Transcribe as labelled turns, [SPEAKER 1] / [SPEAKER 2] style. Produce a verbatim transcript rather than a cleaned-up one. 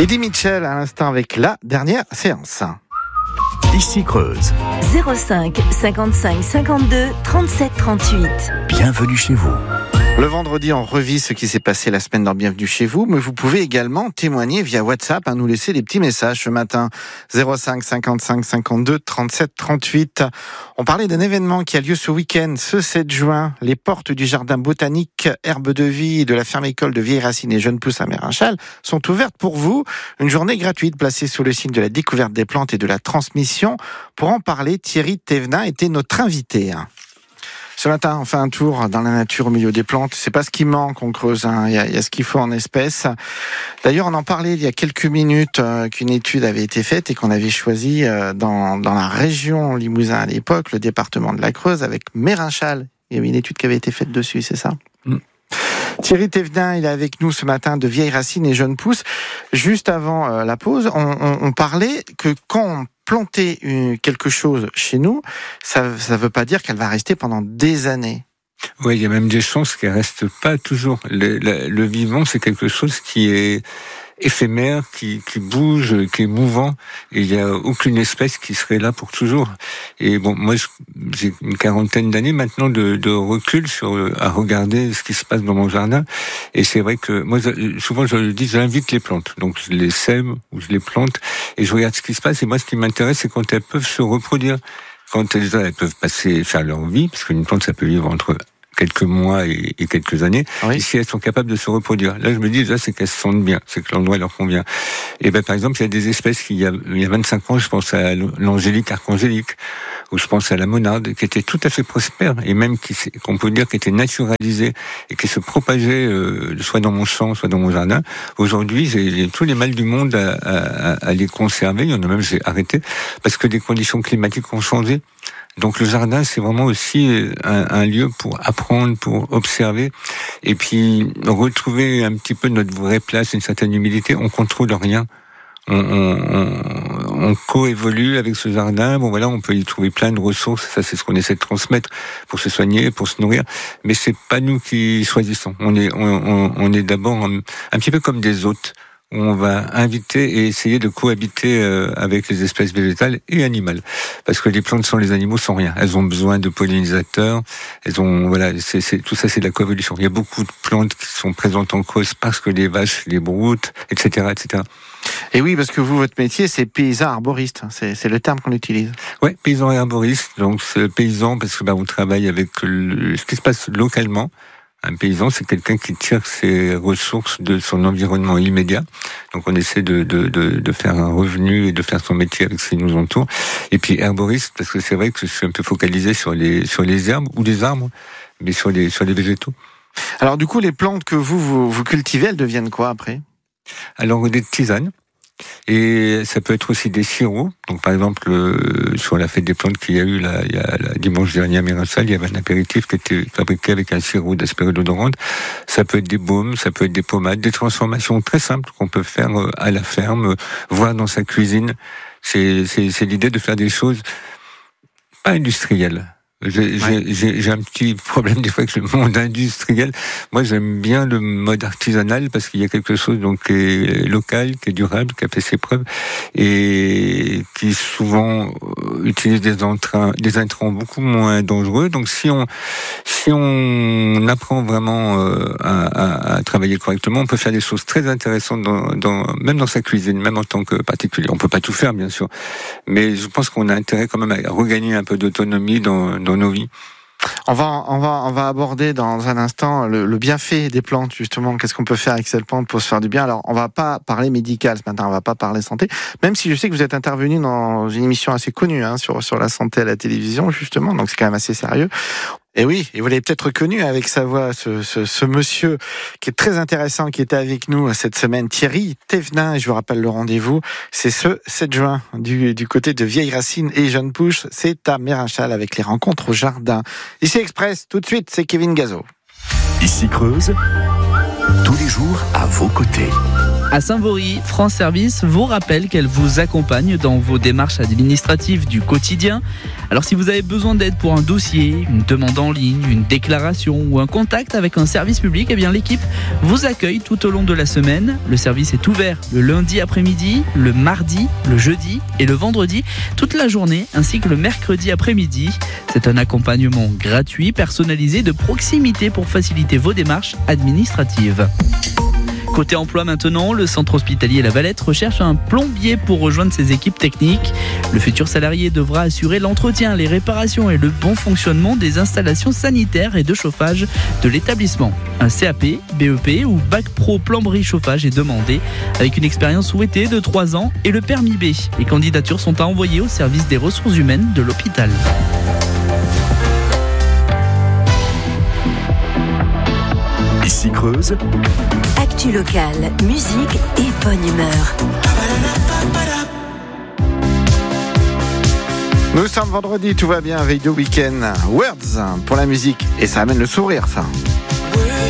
[SPEAKER 1] Eddie Mitchell à l'instant avec la dernière séance.
[SPEAKER 2] Ici Creuse.
[SPEAKER 3] zéro cinq cinquante-cinq cinquante-deux trente-sept trente-huit.
[SPEAKER 2] Bienvenue chez vous.
[SPEAKER 1] Le vendredi, on revit ce qui s'est passé la semaine dans Bienvenue chez vous, mais vous pouvez également témoigner via WhatsApp, hein, nous laisser des petits messages ce matin. zéro cinq cinquante-cinq cinquante-deux trente-sept trente-huit. On parlait d'un événement qui a lieu ce week-end, ce sept juin. Les portes du jardin botanique Herbe de Vie de la ferme école de Vieilles Racines et Jeunes Pousses à Mérinchal sont ouvertes pour vous. Une journée gratuite placée sous le signe de la découverte des plantes et de la transmission. Pour en parler, Thierry Thévenin était notre invité. Ce matin, on fait un tour dans la nature au milieu des plantes. C'est pas ce qui manque, on creuse. Hein. Il y a, il y a ce qu'il faut en espèces. D'ailleurs, on en parlait il y a quelques minutes euh, qu'une étude avait été faite et qu'on avait choisi euh, dans, dans la région Limousin à l'époque, le département de la Creuse, avec Mérinchal. Il y avait une étude qui avait été faite dessus, c'est ça ? Mm. Thierry Thévenin, il est avec nous ce matin de Vieilles Racines et Jeunes Pousses. Juste avant euh, la pause, on, on, on parlait que quand on plantait une, quelque chose chez nous, ça ne veut pas dire qu'elle va rester pendant des années.
[SPEAKER 4] Oui, il y a même des chances qu'elle reste pas toujours. Le, le, le vivant, c'est quelque chose qui est éphémère, qui, qui bouge, qui est mouvant, et il n'y a aucune espèce qui serait là pour toujours. Et bon, moi, j'ai une quarantaine d'années maintenant de, de recul sur à regarder ce qui se passe dans mon jardin, et c'est vrai que moi, souvent, je le dis, j'invite les plantes, donc je les sème ou je les plante, et je regarde ce qui se passe. Et moi, ce qui m'intéresse, c'est quand elles peuvent se reproduire, quand elles, elles peuvent passer, faire leur vie, parce qu'une plante, ça peut vivre entre quelques mois et, et quelques années, oui. Et si elles sont capables de se reproduire. Là, je me dis, déjà, c'est qu'elles se sentent bien, c'est que l'endroit leur convient. Et ben, par exemple, il y a des espèces qui, il y a, il y a vingt-cinq ans, je pense à l'angélique archangélique, ou je pense à la monarde, qui était tout à fait prospère, et même qui, qu'on peut dire, qui était naturalisée, et qui se propageait, euh, soit dans mon champ, soit dans mon jardin. Aujourd'hui, j'ai, j'ai tous les mal du monde à, à, à les conserver. Il y en a même, j'ai arrêté, parce que les conditions climatiques ont changé. Donc le jardin, c'est vraiment aussi un, un lieu pour apprendre, pour observer, et puis retrouver un petit peu notre vraie place, une certaine humilité. On contrôle rien. On, on, on, on coévolue avec ce jardin. Bon voilà, on peut y trouver plein de ressources. Ça, c'est ce qu'on essaie de transmettre pour se soigner, pour se nourrir. Mais c'est pas nous qui choisissons. On est, on, on, on est d'abord un, un petit peu comme des hôtes. On va inviter et essayer de cohabiter avec les espèces végétales et animales, parce que les plantes sans les animaux sont rien. Elles ont besoin de pollinisateurs. Elles ont voilà, c'est, c'est tout ça, c'est de la coévolution. Il y a beaucoup de plantes qui sont présentes en Creuse parce que les vaches les broutent, et cetera, et cetera.
[SPEAKER 1] Et oui, parce que vous, votre métier, c'est paysan arboriste. C'est, c'est le terme qu'on utilise.
[SPEAKER 4] Ouais, paysan et arboriste. Donc c'est paysan parce que bah on travaille avec le, ce qui se passe localement. Un paysan, c'est quelqu'un qui tire ses ressources de son environnement immédiat. Donc, on essaie de, de, de, de faire un revenu et de faire son métier avec ce qui nous entoure. Et puis, herboriste, parce que c'est vrai que je suis un peu focalisé sur les, sur les herbes ou les arbres, mais sur les, sur les végétaux.
[SPEAKER 1] Alors, du coup, les plantes que vous, vous, vous cultivez, elles deviennent quoi après ?
[SPEAKER 4] Alors, des tisanes. Et ça peut être aussi des sirops. Donc, par exemple, euh, sur la fête des plantes qu'il y a eu là, il y a la dimanche dernier à Mérinchal, il y avait un apéritif qui était fabriqué avec un sirop d'aspiridodorante. Ça peut être des baumes, ça peut être des pommades, des transformations très simples qu'on peut faire à la ferme, voire dans sa cuisine. C'est, c'est, c'est l'idée de faire des choses pas industrielles. J'ai, ouais. j'ai, j'ai un petit problème des fois avec le monde industriel. Moi, j'aime bien le mode artisanal parce qu'il y a quelque chose donc qui est local, qui est durable, qui a fait ses preuves et qui souvent utilise des intrants, des intrants beaucoup moins dangereux. Donc, si on si on apprend vraiment euh, à, à, à travailler correctement, on peut faire des choses très intéressantes dans, dans même dans sa cuisine, même en tant que particulier. On peut pas tout faire, bien sûr, mais je pense qu'on a intérêt quand même à regagner un peu d'autonomie dans, dans nos vies.
[SPEAKER 1] On va, on va, on va aborder dans un instant le, le bienfait des plantes, justement. Qu'est-ce qu'on peut faire avec cette plante pour se faire du bien? Alors, on va pas parler médical ce matin, on va pas parler santé, même si je sais que vous êtes intervenu dans une émission assez connue, hein, sur, sur la santé à la télévision, justement. Donc, c'est quand même assez sérieux. Et oui, et vous l'avez peut-être reconnu avec sa voix, ce, ce, ce monsieur qui est très intéressant, qui était avec nous cette semaine, Thierry Thévenin. Et je vous rappelle le rendez-vous, c'est ce sept juin du, du côté de Vieilles Racines et Jeunes Pousses. C'est à Mérinchal avec les rencontres au jardin. Ici Express, tout de suite, c'est Kevin Gazo.
[SPEAKER 2] Ici Creuse, tous les jours à vos côtés.
[SPEAKER 5] À Saint-Vaury, France Service vous rappelle qu'elle vous accompagne dans vos démarches administratives du quotidien. Alors si vous avez besoin d'aide pour un dossier, une demande en ligne, une déclaration ou un contact avec un service public, eh bien l'équipe vous accueille tout au long de la semaine. Le service est ouvert le lundi après-midi, le mardi, le jeudi et le vendredi, toute la journée, ainsi que le mercredi après-midi. C'est un accompagnement gratuit, personnalisé, de proximité pour faciliter vos démarches administratives. Côté emploi maintenant, le centre hospitalier La Valette recherche un plombier pour rejoindre ses équipes techniques. Le futur salarié devra assurer l'entretien, les réparations et le bon fonctionnement des installations sanitaires et de chauffage de l'établissement. Un C A P, B E P ou Bac Pro plomberie chauffage est demandé avec une expérience souhaitée de trois ans et le permis B. Les candidatures sont à envoyer au service des ressources humaines de l'hôpital.
[SPEAKER 2] Ici Creuse.
[SPEAKER 3] Actu locale, musique et bonne humeur.
[SPEAKER 1] Nous sommes vendredi, tout va bien avec The Weeknd. Words pour la musique. Et ça amène le sourire, ça.